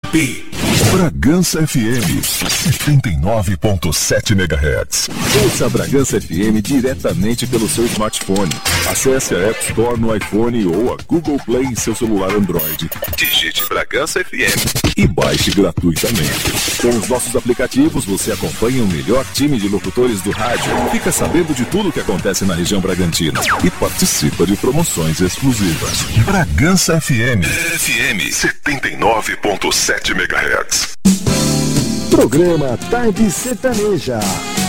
B. Bragança FM 79.7 MHz. Ouça a Bragança FM diretamente pelo seu smartphone. Acesse a App Store no iPhone ou a Google Play em seu celular Android. Digite Bragança FM e baixe gratuitamente. Com os nossos aplicativos você acompanha o melhor time de locutores do rádio, fica sabendo de tudo o que acontece na região Bragantina e participa de promoções exclusivas. Bragança FM 79.7 MHz. Programa Tarde Sertaneja.